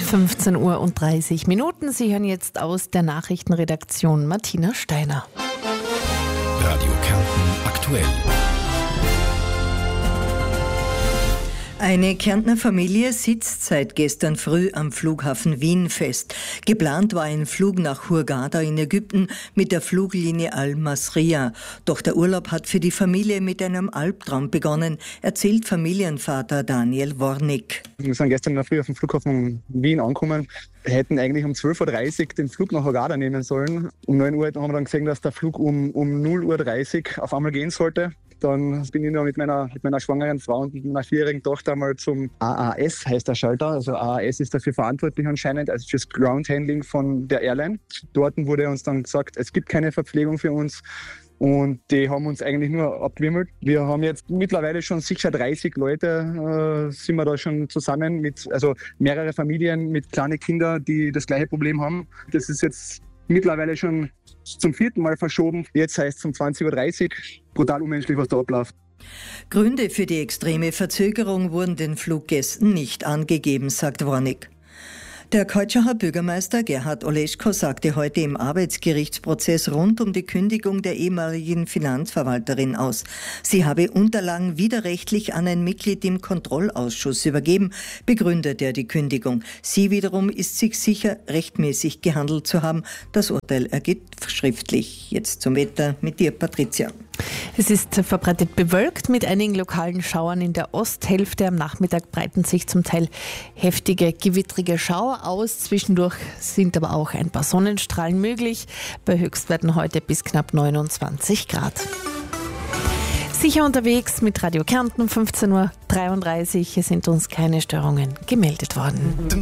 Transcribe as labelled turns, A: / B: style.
A: 15:30 Uhr. Sie hören jetzt aus der Nachrichtenredaktion Martina Steiner.
B: Radio Kärnten aktuell.
C: Eine Kärntner Familie sitzt seit gestern früh am Flughafen Wien fest. Geplant war ein Flug nach Hurghada in Ägypten mit der Fluglinie Al-Masriya. Doch der Urlaub hat für die Familie mit einem Albtraum begonnen, erzählt Familienvater Daniel Wornik.
D: Wir sind gestern in der Früh auf dem Flughafen Wien angekommen. Wir hätten eigentlich um 12:30 Uhr den Flug nach Hurghada nehmen sollen. Um 9 Uhr haben wir dann gesehen, dass der Flug um 0:30 Uhr auf einmal gehen sollte. Dann bin ich noch mit meiner schwangeren Frau und meiner 4-jährigen Tochter mal zum AAS, heißt der Schalter. Also AAS ist dafür verantwortlich anscheinend, also fürs Groundhandling von der Airline. Dort wurde uns dann gesagt, es gibt keine Verpflegung für uns. Und die haben uns eigentlich nur abgewimmelt. Wir haben jetzt mittlerweile schon sicher 30 Leute, sind wir da schon zusammen also mehrere Familien mit kleinen Kindern, die das gleiche Problem haben. Das ist jetzt mittlerweile schon zum 4. Mal verschoben. Jetzt heißt es um 20:30 Uhr. Brutal unmenschlich, was da abläuft.
C: Gründe für die extreme Verzögerung wurden den Fluggästen nicht angegeben, sagt Wornik. Der Keutschauer Bürgermeister Gerhard Oleschko sagte heute im Arbeitsgerichtsprozess rund um die Kündigung der ehemaligen Finanzverwalterin aus. Sie habe Unterlagen widerrechtlich an ein Mitglied im Kontrollausschuss übergeben, begründet er die Kündigung. Sie wiederum ist sich sicher, rechtmäßig gehandelt zu haben. Das Urteil ergeht schriftlich. Jetzt zum Wetter mit dir, Patricia.
A: Es ist verbreitet bewölkt mit einigen lokalen Schauern in der Osthälfte. Am Nachmittag breiten sich zum Teil heftige, gewittrige Schauer aus. Zwischendurch sind aber auch ein paar Sonnenstrahlen möglich. Bei Höchstwerten heute bis knapp 29 Grad. Sicher unterwegs mit Radio Kärnten, 15:33 Uhr. Es sind uns keine Störungen gemeldet worden.